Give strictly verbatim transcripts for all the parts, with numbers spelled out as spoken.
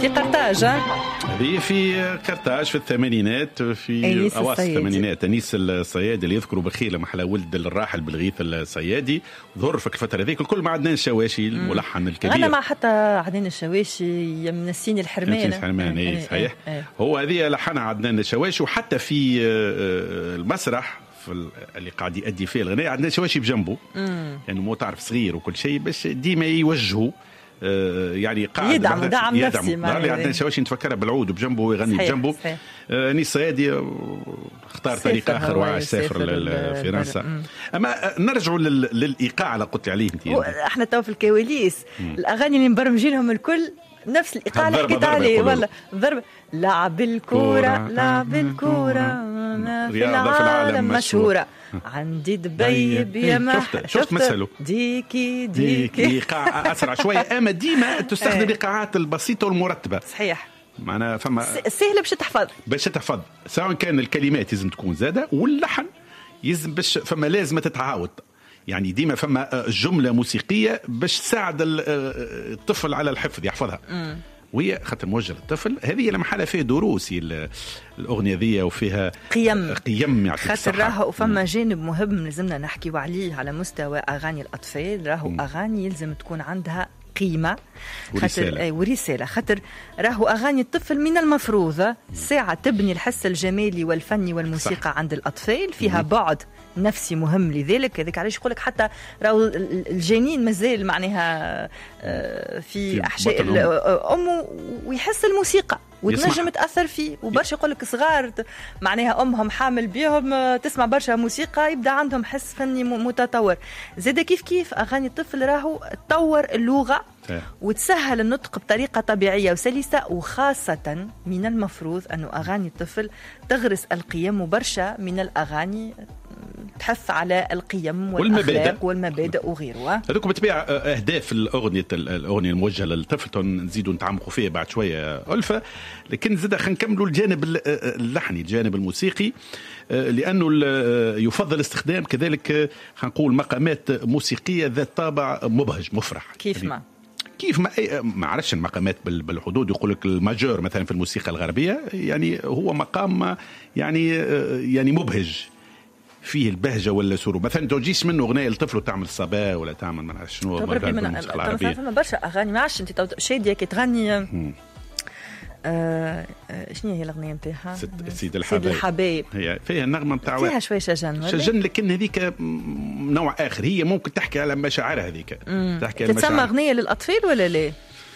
في قرطاج. هذه في قرطاج في الثمانينات، في أواسط الثمانينات. أنيس الصيادي اللي يذكروا بخير لما حلا ولد الراحل بالغيث الصيادي ظهر في الفترة هذيك الكل مع عدنان الشواشي الملحن الكبير. أنا مع حتى عدنان الشواشي من السين الحرمان. الحرمان اي صحيح. ايه ايه. هو هذه لحنها عدنان الشواشي، وحتى في المسرح في اللي قاعد يؤدي فيه الغناء عندنا شواشي بجنبه، يعني مو تعرف صغير وكل شيء باش ديما يوجهوا يعني قاعد يدعم دعم نفسي. اللي عندنا شواشي نتفكرها بالعود بجنبه ويغني بجنبه. انيس الصيادي اختار طريق اخر وعاش سافر لفرنسا. اما نرجعوا للايقاع اللي قلت عليه انت. احنا تو في الكواليس الاغاني اللي مبرمجينهم الكل نفس الايقاع اللي حكيت عليه. والله ضرب لعب الكوره لعب الكوره في العالم مشهوره عندي دبيب يا ما شفت مثله ديكي ديكي ايقاع اسرع شويه، اما ديما تستخدم الايقاعات البسيطه والمرتبه. صحيح. معناها فما سهله باش تحفظ باش تحفظ سواء كان الكلمات لازم تكون زاده واللحن يلزم باش فما لازم تتعاود، يعني ديما فما جمله موسيقيه باش تساعد الطفل على الحفظ يحفظها. م. وهي خاطر موجه للطفل هذه لما حالة فيها دروس الاغنيه ذي وفيها قيم قيم يعطيك خاطر راهو فما جانب مهم لازمنا نحكيو عليه على مستوى اغاني الاطفال. راهو م. اغاني يلزم تكون عندها قيمة ورسالة. ورسالة خاطر راهو أغاني الطفل من المفروض ساعة تبني الحس الجمالي والفني والموسيقى صح. عند الأطفال فيها بعد نفسي مهم، لذلك هذاك علاش يقولك حتى راهو الجنين مازال معناها في أحشاء أمه ويحس الموسيقى وتنجم تأثر فيه. وبرشا يقولك صغار معناها أمهم حامل بيهم تسمع برشا موسيقى يبدأ عندهم حس فني متطور. زاد كيف كيف أغاني الطفل راهو تطور اللغة وتسهل النطق بطريقة طبيعية وسلسة، وخاصة من المفروض أنه أغاني الطفل تغرس القيم، وبرشا من الأغاني تحث على القيم والأخلاق والمبادئ وغيرها. هذوك بتبيع أهداف الأغنية الأغنية الموجهة للطفل نزيدوا نتعمقوا فيها بعد شوية ألفة، لكن زاد خلينا نكملوا الجانب اللحني الجانب الموسيقي، لأنه يفضل استخدام كذلك خلينا نقول مقامات موسيقية ذات طابع مبهج مفرح. كيف ما كيف ما ما عرفش المقامات بالحدود يقول لك الماجور مثلا في الموسيقى الغربية يعني هو مقام يعني يعني مبهج فيه البهجة ولا سرور. مثلا تجيش منه أغنية للطفل وتعمل صبا ولا تعمل ما نعرف شنو بالموسيقى العربية. فما برشا أغاني ما عادش أنت شادية كي تغني آه شنو هي الأغنية نتاعها؟ سيد الحبايب. سيد الحبايب هي فيها النغمة نتاعها فيها شوية شجن شجن، لكن هذيك نوع آخر، هي ممكن تحكي على مشاعرها هذيك. تحكي على تتسمى أغنية للأطفال ولا لا؟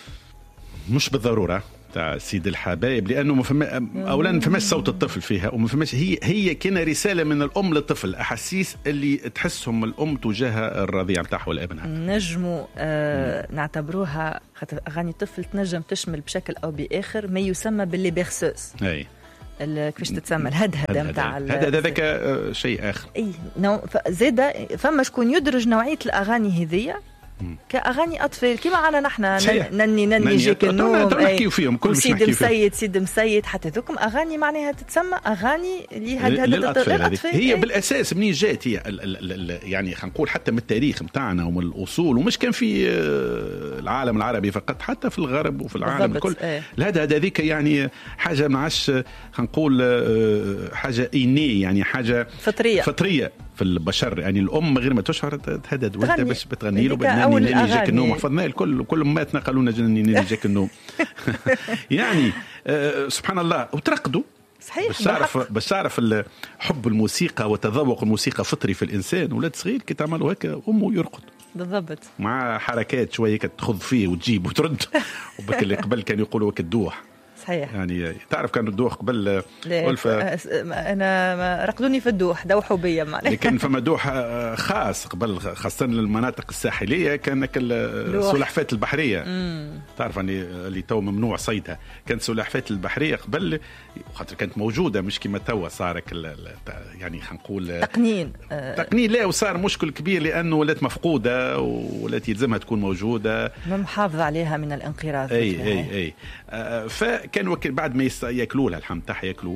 مش بالضرورة تاع سيد الحبايب، لانه ما فما اولا ما فماش صوت الطفل فيها، وما فماش هي هي كنا رساله من الام للطفل، احاسيس اللي تحسهم الام تجاه الرضيع نتاعها ولا ابنها. نجموا آه نعتبروها خاطر اغاني الطفل تنجم تشمل بشكل او باخر ما يسمى باللي بيرسوس. اي كيفاش تتسمى الهدهده نتاع هذا هذاك شيء اخر. اي نو زاد فما شكون يدرج نوعيه الاغاني هذيا كأغاني أطفال كما على نحنا نني نني جيك النوم نحكيو فيهم كل سيد مسيد سيد مسيد حتى ذوكم أغاني معناها تتسمى أغاني للأطفال. هي أي. بالأساس منين جات هي ال ال ال يعني خلينا نقول حتى من التاريخ متاعنا ومن الأصول، ومش كان في العالم العربي فقط، حتى في الغرب وفي العالم الكل هذا هذيك يعني حاجة ما عادش خلينا نقول حاجة إيني، يعني حاجة فطرية فطرية في البشر. يعني الام غير ما تشعر تهدد ولدها باش بتغني له بناني ناني جاك النوم. حفظنا الكل كل اماتنا قالوا لنا جنني ناني جاك النوم. يعني آه سبحان الله وترقدوا. صحيح. باش تعرف باش تعرف حب الموسيقى وتذوق الموسيقى فطري في الانسان. ولاد صغير كي تعملوا هكا امه يرقد بالضبط مع حركات شويه تاخذ فيه وتجيب وترد. وبك اللي قبل كانوا يقولوا هكا الدوح. صحيح. يعني تعرف كانوا الدوح قبل ألفة أنا رقدوني في الدوح دوحوا بيا معنا. لكن فما دوح خاص قبل خاصة المناطق الساحلية كان السلحفاة البحرية. مم. تعرف أني اللي تو ممنوع صيدها كانت سلحفاة البحرية قبل خاطر كانت موجودة مش كما توا صار يعني خنقول تقنين تقنين لا وصار مشكل كبير لأنه ولات مفقودة ولات يلزمها تكون موجودة محافظة عليها من الانقراض. أي أي أي آه فكانوا بعد ما ياكلوا لها الحم تاعها ياكلوه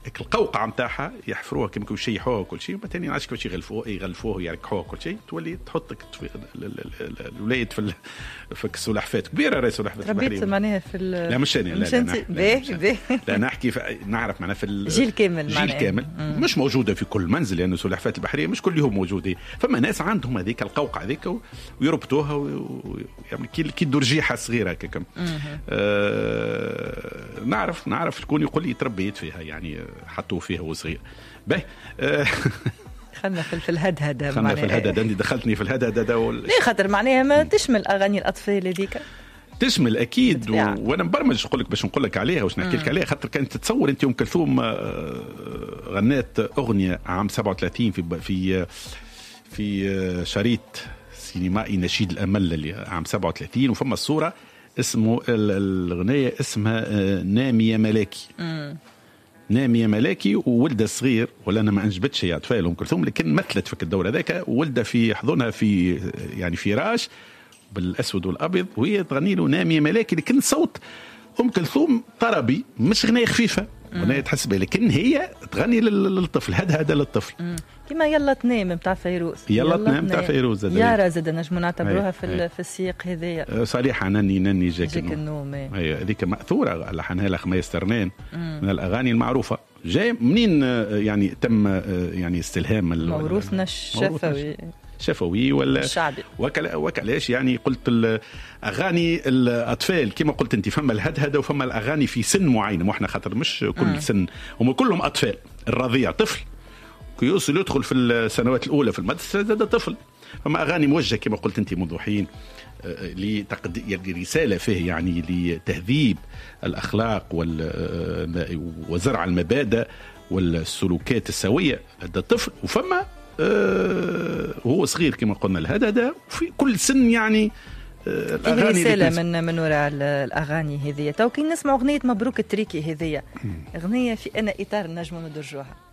القوقعه نتاعها يحفروها كما كانوا يشيحوها وكل شيء، وبعدين نعرفش كيفاش يغلفوها يغلفوها يركحوها كل شيء، تولي تحط الولاد في في السلحفات كبيره، راهي سلحفات البحريه. ربيت معناها في لا مش انا، لا لا باهي لا نحكي نعرف معناها في الجيل كامل، جيل كامل مم. مش موجوده في كل منزل لانه يعني السلحفات البحريه مش كل يوم موجوده، فما ناس عندهم هذيك القوقعه هذيك ويربطوها ويعمل كي كي درجيحه صغيره هكاك. آه نعرف نعرف شكون يقول لي تربيت فيها يعني حطوه فيها وهو صغير. باهي آه خلنا في الهدهده، خلنا في الهدهده، انت دخلتني في الهدهده وال... ليه خاطر معناها ما تشمل اغاني الاطفال هذيك، تشمل اكيد و... وانا مبرمج نقول لك باش نقول لك عليها واش نحكي لك عليها، خاطر كانت تتصور انت ام كلثوم غنات اغنيه عام سبعة وثلاثين في في في شريط سينمائي نشيد الامل اللي عام سبعة وثلاثين، وفما الصوره اسمه الاغنيه اسمها نامي يا ملاكي. مم. نامي يا ملاكي، وولده صغير ولا انا ما انجبتش هي اطفال ام كلثوم، لكن مثلت في الدور هذاك، وولده في حضنها في يعني فراش بالاسود والابيض وهي تغني له نامي يا ملاكي، لكن صوت ام كلثوم طربي مش غنايه خفيفه، غنايه تحس بها، لكن هي تغني للطفل، هذا هذا للطفل. كما يلا تنام نتاع فيروز، يلا تنام نتاع فيروز يا زاد نجمو نعتبروها في في السياق هذايا. صريحه نني نني جاك, جاك النوم. هي هذيك ماثوره لحنها لها خميس ترنان من الاغاني المعروفه. جاي منين يعني تم يعني استلهام موروثنا الشفوي شفوي ولا الشعبي وكلا وكلاش يعني قلت الاغاني الاطفال كما قلت انت، فما الهدهده وفما الاغاني في سن معين، واحنا خاطر مش كل م. سن، هم كلهم اطفال. الرضيع طفل كي يوصل يدخل في السنوات الاولى في المدرسه زاد طفل. فما اغاني موجهه كما قلت انت منذ حين لتقديم يعني رساله فيه يعني لتهذيب الاخلاق وزرع المبادئ والسلوكات السويه لدى الطفل، وفما وهو صغير كما قلنا الهدهده، وفي كل سن يعني الاغاني رساله من من وراء الاغاني هذه. تو كي نسمع اغنيه مبروك التريكي هذه، اغنيه في انا اطار نجم ندرجوها.